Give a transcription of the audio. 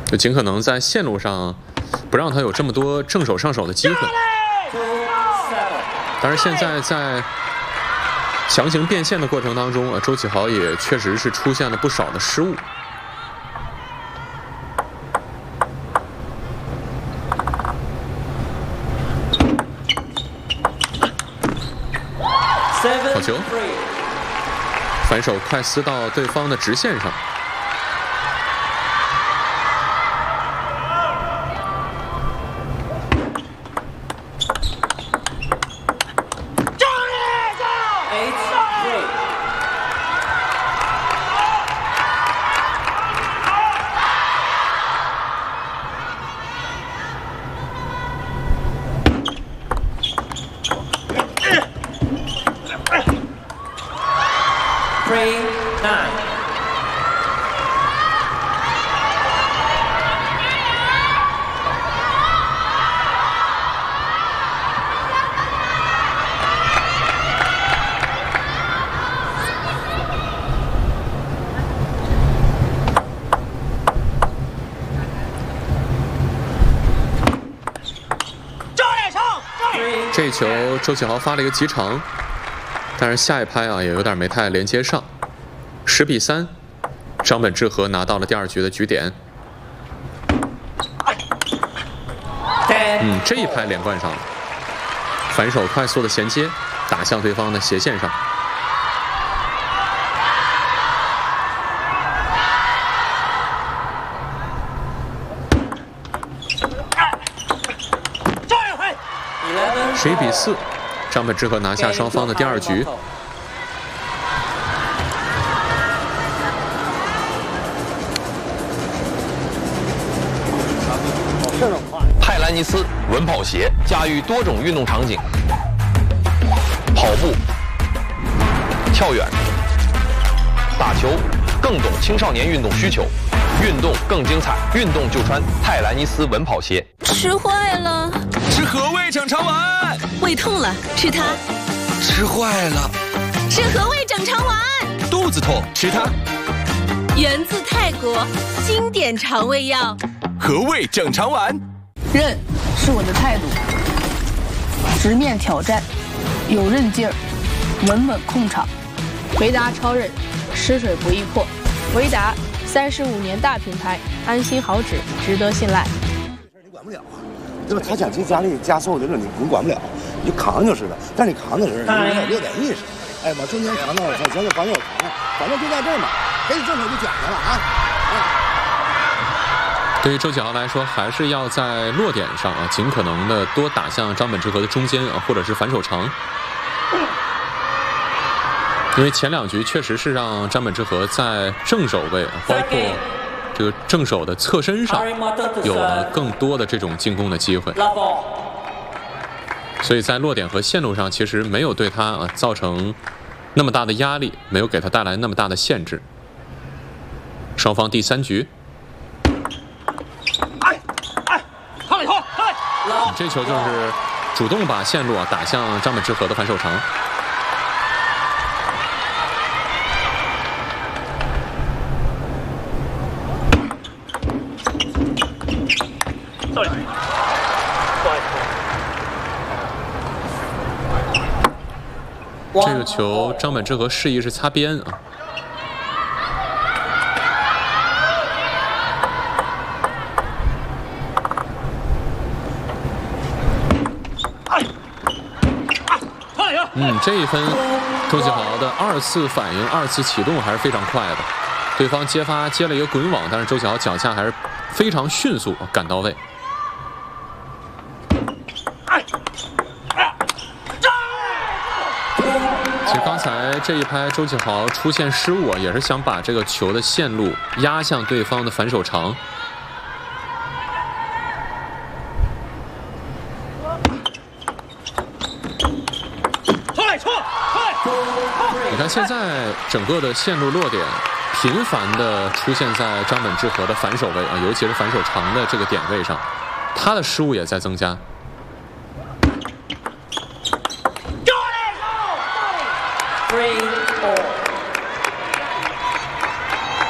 就尽可能在线路上不让他有这么多正手上手的机会。但是现在在强行变线的过程当中周启豪也确实是出现了不少的失误。好球，反手快撕到对方的直线上。这一球周启豪发了一个极长，但是下一拍也有点没太连接上。10比3，张本智和拿到了第2局的局点。这一拍连贯上了，反手快速的衔接，打向对方的斜线上。11比4，张本智和拿下双方的第2局。 泰兰尼斯稳跑鞋驾驭多种运动场景，跑步、跳远、打球，更懂青少年运动需求，运动更精彩，运动就穿泰兰尼斯稳跑鞋。 吃坏了， 吃和味整肠丸。 胃痛了，吃它。 吃坏了， 吃和味整肠丸。 肚子痛，吃它。 源自泰国，经典肠胃药。 和味整肠丸。 韧是我的态度，直面挑战，有韧劲儿，稳稳控场。维达超韧，湿水不易破。维达35年大品牌，安心好纸，值得信赖。 这事你管不了啊，对吧？他想去家里加所有的热，你管不了，你就扛就是了。但是你扛的时候，你有点热点意识，哎，往中间扛到，行，反正我扛了，反正就在这儿嘛，给你正手就卷上了啊。 对于周启豪来说，还是要在落点上尽可能的多打向张本智和的中间或者是反手长。因为前2局确实是让张本智和在正手位，包括这个正手的侧身上，有了更多的这种进攻的机会。所以在落点和线路上，其实没有对他造成那么大的压力，没有给他带来那么大的限制。双方第3局。这球就是主动把线路打向张本智和的反手长。这个球张本智和示意是擦边啊。这一分，周启豪的2次反应、2次启动还是非常快的。对方接发接了一个滚网，但是周启豪脚下还是非常迅速赶到位。其实刚才这一拍，周启豪出现失误也是想把这个球的线路压向对方的反手长。你看现在整个的线路落点频繁的出现在张本智和的反手位尤其是反手长的这个点位上，他的失误也在增加。 3